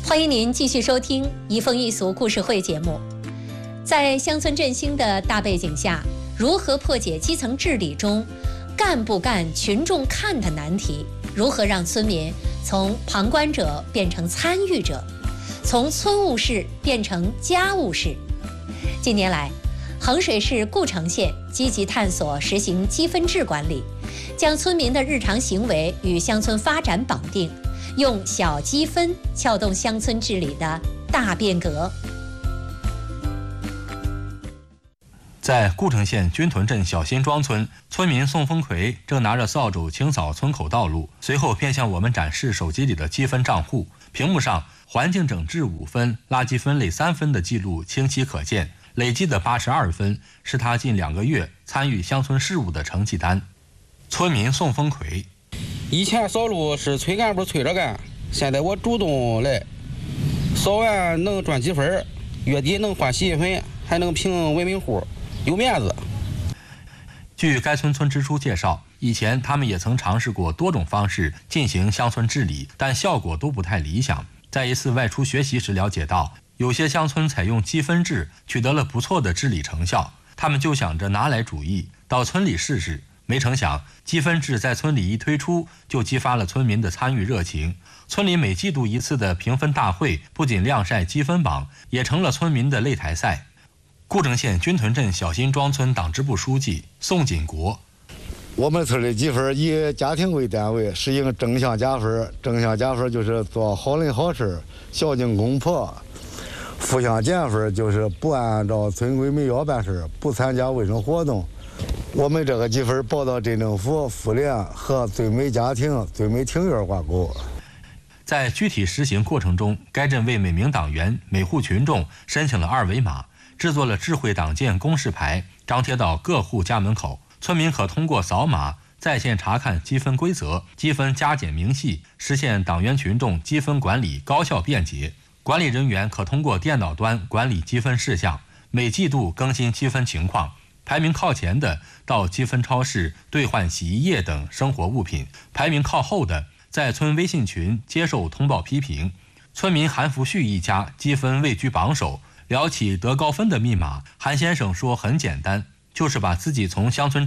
欢迎您继续收听《移风易俗故事会》节目。在乡村振兴的大背景下，如何破解基层治理中干不干、群众看的难题？如何让村民从旁观者变成参与者，从村务事变成家务事？近年来，衡水市固城县积极探索实行积分制管理，将村民的日常行为与乡村发展绑定，用小积分撬动乡村治理的大变革。 在固城县军屯镇小辛庄村，村民宋峰奎正拿着扫帚清扫村口道路，随后便向我们展示手机里的积分账户。屏幕上环境整治5分，垃圾分类3分的记录清晰可见，累计的82分是他近2个月参与乡村事务的成绩单。村民宋峰奎： 以前扫路是村干部催着干，现在我主动来，扫完能赚积分，月底能换洗衣粉，还能评文明户，有面子。 据该村村支书介绍，以前他们也曾尝试过多种方式进行乡村治理，但效果都不太理想。在一次外出学习时了解到，有些乡村采用积分制，取得了不错的治理成效，他们就想着拿来主意，到村里试试。没成想，积分制在村里一推出，就激发了村民的参与热情。村里每季度一次的评分大会，不仅亮晒积分榜，也成了村民的擂台赛。固城县军屯镇小辛庄村党支部书记宋锦国： 我们村的积分以家庭为单位，实行正向加分。正向加分就是做好人好事，孝敬公婆；负向减分就是不按照村规民要办事，不参加卫生活动。我们这个积分报到镇政府、妇联和最美家庭、最美庭院挂钩。 在具体实行过程中，该镇为每名党员、每户群众申请了2维码，制作了智慧党建公示牌，张贴到各户家门口。村民可通过扫码在线查看积分规则、积分加减明细，实现党员群众积分管理高效便捷。管理人员可通过电脑端管理积分事项，每季度更新积分情况。排名靠前的到积分超市兑换洗衣液等生活物品，排名靠后的在村微信群接受通报批评。村民韩福旭一家积分位居榜首。聊起得高分的密码，韩先生说很简单，就是把自己从乡村